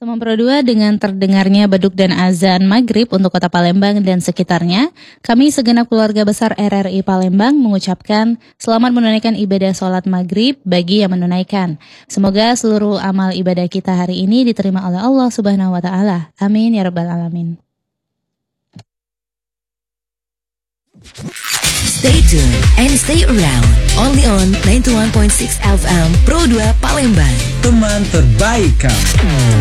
Teman Pro 2, dengan terdengarnya beduk dan azan maghrib untuk kota Palembang dan sekitarnya, kami segenap keluarga besar RRI Palembang mengucapkan selamat menunaikan ibadah sholat maghrib bagi yang menunaikan. Semoga seluruh amal ibadah kita hari ini diterima oleh Allah Subhanahu wa Ta'ala. Amin ya Rabbal 'Alamin. Stay tuned and stay around. Only on 91.6 FM Pro 2 Palembang. Teman terbaik kamu.